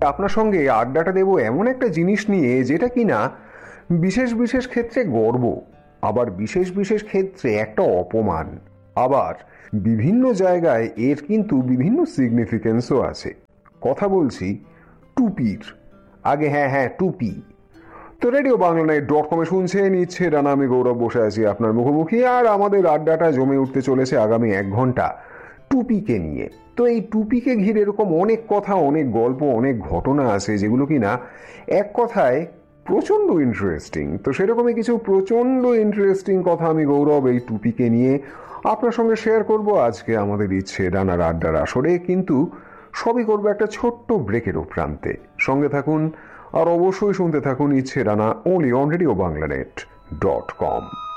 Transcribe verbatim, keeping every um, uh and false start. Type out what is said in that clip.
আপনার সঙ্গে আড্ডাটা দেব এমন একটা জিনিস নিয়ে যেটা কিনা বিশেষ বিশেষ ক্ষেত্রে গর্ব, আবার বিশেষ বিশেষ ক্ষেত্রে একটা অপমান, আবার বিভিন্ন জায়গায় এর কিন্তু বিভিন্ন সিগনিফিকেন্সও আছে। কথা বলছি টুপির। আগে হ্যাঁ হ্যাঁ টুপি। তো রেডিও বাংলা নাইট ডট কমে শুনছে নিচ্ছে রানা, আমি গৌরব বসে আছি আপনার মুখোমুখি, আর আমাদের আড্ডাটা জমে উঠতে চলেছে আগামী এক ঘন্টা টুপিকে নিয়ে। তো এই টুপিকে ঘিরে এরকম অনেক কথা, অনেক গল্প, অনেক ঘটনা আছে যেগুলো কিনা এক কথায় প্রচণ্ড ইন্টারেস্টিং। তো সেরকমই কিছু প্রচণ্ড ইন্টারেস্টিং কথা আমি গৌরব এই টুপিকে নিয়ে আপনার সঙ্গে শেয়ার করব আজকে আমাদের ইচ্ছে রানার আড্ডার আসরে। কিন্তু সবই করবো একটা ছোট্ট ব্রেকের প্রান্তে। সঙ্গে থাকুন আর অবশ্যই শুনতে থাকুন ইচ্ছে Rana, only on radio Bangla net dot com.